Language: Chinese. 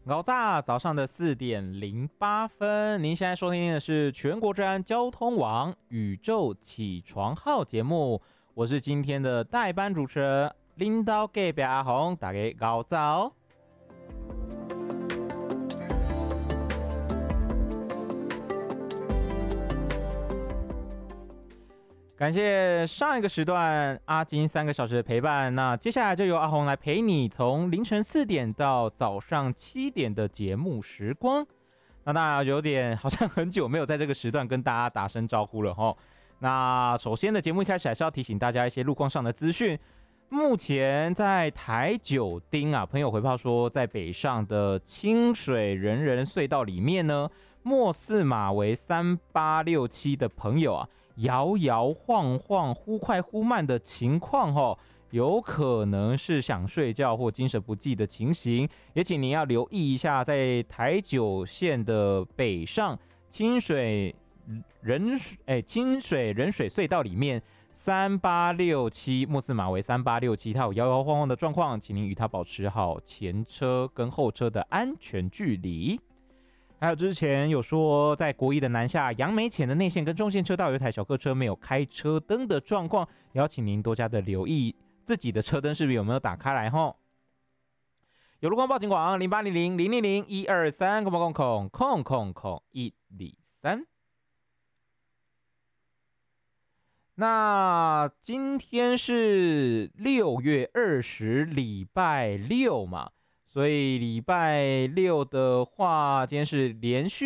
早上的4:08，您现在收听的是全国治安交通网宇宙起床号节目，我是今天的代班主持人领导隔壁阿红，大家早。感谢上一个时段阿金3个小时的陪伴，那接下来就由阿红来陪你从凌晨4点到早上7点的节目时光。那当然有点好像很久没有在这个时段跟大家打声招呼了齁。那首先的节目一开始还是要提醒大家一些路况上的资讯。目前在台九丁啊，朋友回报说，在北上的清水人人隧道里面呢，末四码为3867的朋友啊，摇摇晃晃、忽快忽慢的情况有可能是想睡觉或精神不济的情形，也请您要留意一下，在台九线的北上清水人水隧道里面。3867末四码为3867，它有摇摇晃晃的状况，请您与它保持好前车跟后车的安全距离。还有之前有说，在国一的南下杨梅前的内线跟中线车道有一台小客车没有开车灯的状况，也要请您多加的留意自己的车灯是不是有没有打开来齁。有路况报警广0800-000-123-123。那今天是6月20，礼拜六嘛，所以礼拜六的话，今天是连续